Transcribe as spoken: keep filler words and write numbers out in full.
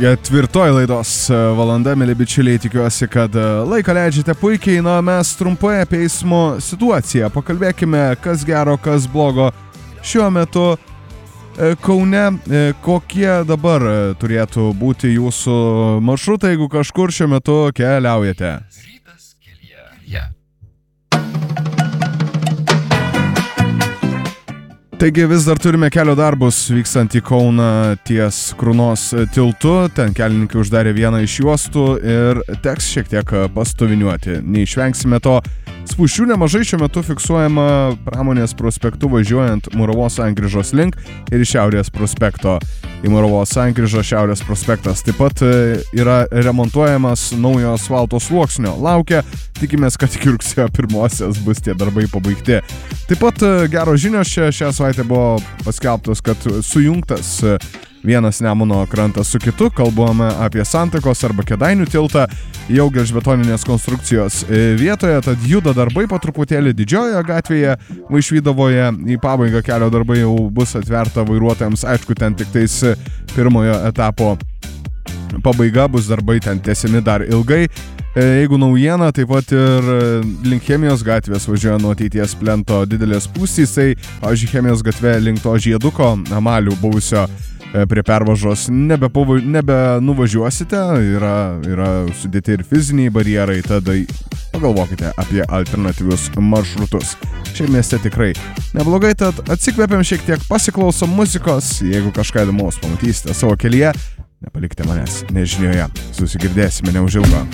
Ketvirtoji laidos valanda, mėly bičiuliai, tikiuosi, kad laiką leidžiate puikiai. Na, mes trumpai apie eismo situaciją pakalbėkime, kas gero, kas blogo šiuo metu Kaune. Kokie dabar turėtų būti jūsų maršrutai, jeigu kažkur šiuo metu keliaujate? Rytas kelyje. Yeah. Taigi vis dar turime kelio darbus vykstant į Kauną ties Krunos tiltu. Ten kelininkai uždarė vieną iš juostų ir teks šiek tiek pastoviniuoti. Neišvengsime to. Spūsčių nemažai šiuo metu fiksuojama Pramonės prospektu važiuojant Muravos sankryžos link ir iš Šiaurės prospekto į Muravos sankryžą Šiaurės prospektas. Taip pat yra remontuojamas naujo asfalto sluoksnio. Laukia, tikimės, kad iki rugsėjo pirmosios bus tie darbai pabaigti. Taip pat geros žinios čia šią savaitę buvo paskelbtos, kad sujungtas vienas Nemuno krantas su kitu, kalbame apie Santakos arba Kėdainių tiltą, jau gelžbetoninės konstrukcijos vietoje, tad juda darbai po truputėlį Didžiojoje gatvėje, Vaišvydovoje į pabaigą kelio darbai jau bus atverta vairuotojams, aišku, ten tik tais pirmojo etapo pabaiga, bus darbai ten tęsiami dar ilgai. Jeigu naujiena, taip pat ir link Chemijos gatvės važiuoja nuo ateities plento didelės spūstys, tai, pavyzdžiui, Chemijos gatvė link to žieduko Amalių buvusio prie pervažos nebe, nebe nuvažiuosite, yra, yra sudėti ir fiziniai barjerai, tada pagalvokite apie alternatyvius maršrutus. Šiaip mieste tikrai neblogai, tad atsikvėpiam šiek tiek, pasiklausom muzikos, jeigu kažką įdomaus pamatysite savo kelyje, nepalikite manęs nežinioje, susigirdėsime neužilgo.